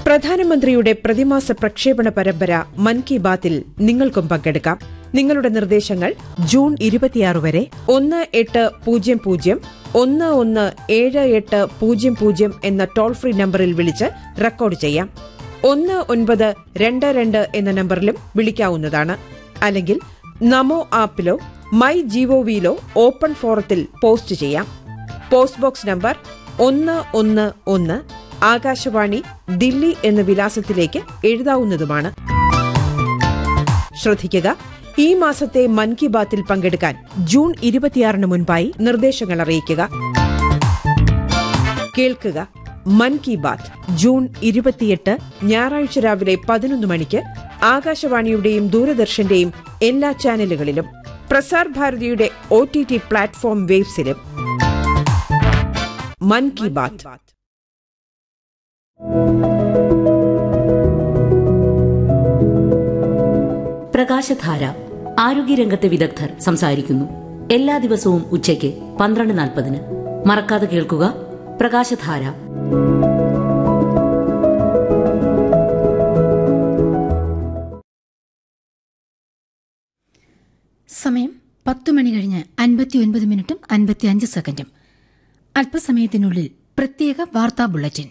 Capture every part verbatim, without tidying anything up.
പ്രധാനമന്ത്രിയുടെ പ്രതിമാസ പ്രക്ഷേപണ പരമ്പര മൻ കി ബാത്തിൽ നിങ്ങൾക്കും പങ്കെടുക്കാം. നിങ്ങളുടെ നിർദ്ദേശങ്ങൾ ജൂൺ ഇരുപത്തിയാറ് വരെ ഒന്ന് എട്ട് പൂജ്യം പൂജ്യം ഒന്ന് ഒന്ന് ഏഴ് എട്ട് പൂജ്യം പൂജ്യം എന്ന ടോൾ ഫ്രീ നമ്പറിൽ വിളിച്ച് റെക്കോർഡ് ചെയ്യാം. ഒന്ന് ഒൻപത് രണ്ട് രണ്ട് എന്ന നമ്പറിലും വിളിക്കാവുന്നതാണ്. അല്ലെങ്കിൽ നമോ ആപ്പിലോ മൈ ജിഒവിയിലോ ഓപ്പൺ ഫോറത്തിൽ പോസ്റ്റ് ചെയ്യാം. പോസ്റ്റ് ബോക്സ് നമ്പർ ഒന്ന് ഒന്ന് ഒന്ന് ആകാശവാണി, ദില്ലി എന്ന വിലാസത്തിലേക്ക് എഴുതാവുന്നതുമാണ്. ശ്രദ്ധിക്കുക, ഈ മാസത്തെ മൻ കി ബാത്തിൽ പങ്കെടുക്കാൻ ജൂൺ ഇരുപത്തിയാറിന് മുൻപായി നിർദ്ദേശങ്ങൾ അറിയിക്കുക. കേൾക്കുക, മൻ കി ബാത്ത് ജൂൺ ഇരുപത്തിയെട്ട് ഞായറാഴ്ച രാവിലെ പതിനൊന്ന് മണിക്ക് ആകാശവാണിയുടെയും ദൂരദർശന്റെയും എല്ലാ ചാനലുകളിലും Prasar ഭാരതിയുടെ O T T platform വേബ്സിലും. മൻ കി ബാത്ത്. പ്രകാശധാര. ആരോഗ്യരംഗത്തെ വിദഗ്ധർ സംസാരിക്കുന്നു. എല്ലാ ദിവസവും ഉച്ചയ്ക്ക് പന്ത്രണ്ട് നാൽപ്പതിന്. മറക്കാതെ കേൾക്കുക പ്രകാശധാര. സമയം പത്തു മണി കഴിഞ്ഞ് അൻപത്തിയൊൻപത് മിനിറ്റും അൻപത്തിയഞ്ച് സെക്കൻഡും. അല്പസമയത്തിനുള്ളിൽ പ്രത്യേക വാർത്താ ബുള്ളറ്റിൻ.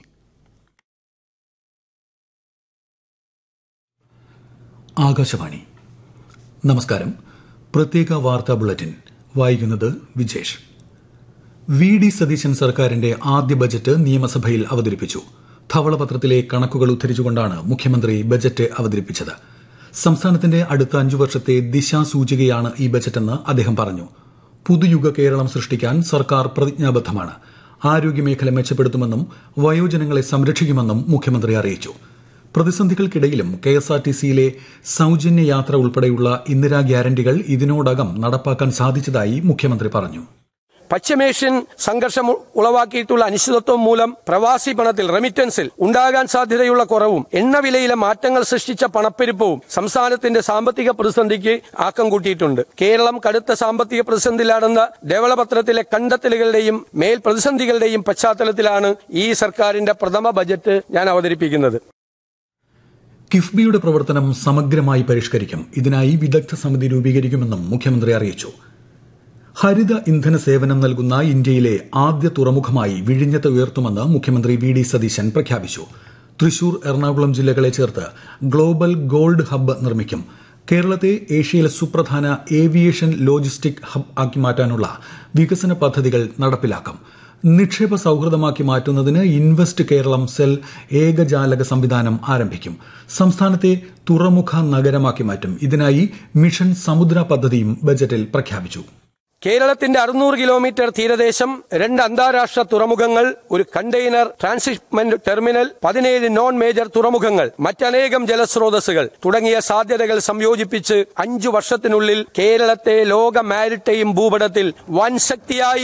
ആകാശവാണി. നമസ്കാരം. പ്രത്യേക വാർത്താ ബുള്ളറ്റിൻ വായിക്കുന്നത് വിജേഷ്. വി ഡി സതീശൻ സർക്കാരിന്റെ ആദ്യ ബജറ്റ് നിയമസഭയിൽ അവതരിപ്പിച്ചു. ധവളപത്രത്തിലെ കണക്കുകൾ ഉദ്ധരിച്ചുകൊണ്ടാണ് മുഖ്യമന്ത്രി ബജറ്റ് അവതരിപ്പിച്ചത്. സംസ്ഥാനത്തിന്റെ അടുത്ത അഞ്ചു വർഷത്തെ ദിശാസൂചികയാണ് ഈ ബജറ്റെന്ന് അദ്ദേഹം പറഞ്ഞു. പുതുയുഗ കേരളം സൃഷ്ടിക്കാൻ സർക്കാർ പ്രതിജ്ഞാബദ്ധമാണ്. ആരോഗ്യമേഖല മെച്ചപ്പെടുത്തുമെന്നും വയോജനങ്ങളെ സംരക്ഷിക്കുമെന്നും മുഖ്യമന്ത്രി അറിയിച്ചു. പ്രതിസന്ധികൾക്കിടയിലും കെ എസ് ആർ ടി സിയിലെ സൌജന്യ യാത്ര ഉൾപ്പെടെയുള്ള ഇന്ദിരാ ഗ്യാരണ്ടികൾ ഇതിനോടകം നടപ്പാക്കാൻ സാധിച്ചതായി മുഖ്യമന്ത്രി പറഞ്ഞു. പശ്ചിമേഷ്യൻ സംഘർഷം ഉളവാക്കിയിട്ടുള്ള അനിശ്ചിതത്വം മൂലം പ്രവാസി പണത്തിൽ റെമിറ്റൻസിൽ ഉണ്ടാകാൻ സാധ്യതയുള്ള കുറവും എണ്ണവിലയിലെ മാറ്റങ്ങൾ സൃഷ്ടിച്ച പണപ്പെരുപ്പവും സംസ്ഥാനത്തിന്റെ സാമ്പത്തിക പ്രതിസന്ധിക്ക് ആക്കം കൂട്ടിയിട്ടുണ്ട്. കേരളം കടുത്ത സാമ്പത്തിക പ്രതിസന്ധിയിലാണെന്ന ധവളപത്രത്തിലെ കണ്ടെത്തലുകളുടെയും മേൽ പ്രതിസന്ധികളുടെയും പശ്ചാത്തലത്തിലാണ് ഈ സർക്കാരിന്റെ പ്രഥമ ബജറ്റ് ഞാൻ അവതരിപ്പിക്കുന്നത്. കിഫ്ബിയുടെ പ്രവർത്തനം സമഗ്രമായി പരിഷ്കരിക്കും. ഇതിനായി വിദഗ്ധ സമിതി രൂപീകരിക്കുമെന്നും മുഖ്യമന്ത്രി അറിയിച്ചു. ഹരിത ഇന്ധന സേവനം നൽകുന്ന ഇന്ത്യയിലെ ആദ്യ തുറമുഖമായി വിഴിഞ്ഞത്ത് ഉയർത്തുമെന്ന് മുഖ്യമന്ത്രി വി ഡി സതീശൻ പ്രഖ്യാപിച്ചു. തൃശൂർ, എറണാകുളം ജില്ലകളെ ചേർത്ത് ഗ്ലോബൽ ഗോൾഡ് ഹബ്ബ് നിർമ്മിക്കും. കേരളത്തെ ഏഷ്യയിലെ സുപ്രധാന ഏവിയേഷൻ ലോജിസ്റ്റിക് ഹബ് ആക്കി മാറ്റാനുള്ള വികസന പദ്ധതികൾ നടപ്പിലാക്കും. നിക്ഷേപ സൌഹൃദമാക്കി മാറ്റുന്നതിന് ഇൻവെസ്റ്റ് കേരളം സെൽ ഏകജാലക സംവിധാനം ആരംഭിക്കും. സംസ്ഥാനത്തെ തുറമുഖ നഗരമാക്കി മാറ്റും. ഇതിനായി മിഷൻ സമുദ്ര പദ്ധതിയും ബജറ്റിൽ പ്രഖ്യാപിച്ചു. കേരളത്തിന്റെ അറുന്നൂറ് കിലോമീറ്റർ തീരദേശം, രണ്ട് അന്താരാഷ്ട്ര തുറമുഖങ്ങൾ, ഒരു കണ്ടെയ്നർ ട്രാൻസ്ഷിപ്മെന്റ് ടെർമിനൽ, പതിനേഴ് നോൺ മേജർ തുറമുഖങ്ങൾ, മറ്റനേകം ജലസ്രോതസ്സുകൾ തുടങ്ങിയ സാധ്യതകൾ സംയോജിപ്പിച്ച് അഞ്ചു വർഷത്തിനുള്ളിൽ കേരളത്തെ ലോക മാരിടൈം ഭൂപടത്തിൽ വൻ ശക്തിയായി